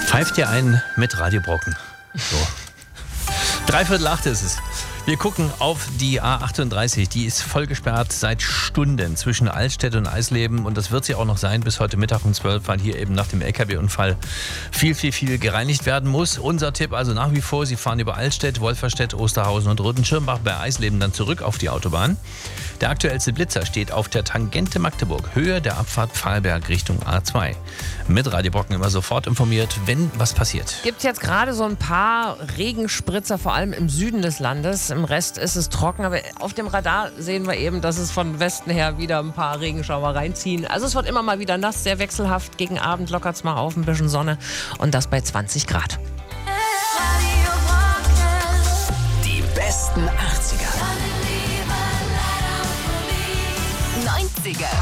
Pfeift dir ein mit Radio Brocken. So. 7:45 ist es. Wir gucken auf die A38. Die ist voll gesperrt seit Stunden zwischen Altstedt und Eisleben. Und das wird sie auch noch sein bis heute Mittag um 12, weil hier eben nach dem LKW-Unfall viel gereinigt werden muss. Unser Tipp also nach wie vor, Sie fahren über Altstedt, Wolferstedt, Osterhausen und Rüttenschirmbach bei Eisleben dann zurück auf die Autobahn. Der aktuellste Blitzer steht auf der Tangente Magdeburg, Höhe der Abfahrt Pfahlberg Richtung A2. Mit Radio Brocken immer sofort informiert, wenn was passiert. Gibt es jetzt gerade so ein paar Regenspritzer, vor allem im Süden des Landes. Im Rest ist es trocken, aber auf dem Radar sehen wir eben, dass es von Westen her wieder ein paar Regenschauer reinziehen. Also es wird immer mal wieder nass, sehr wechselhaft. Gegen Abend lockert es mal auf, ein bisschen Sonne und das bei 20 Grad. Die besten 80er. 90er.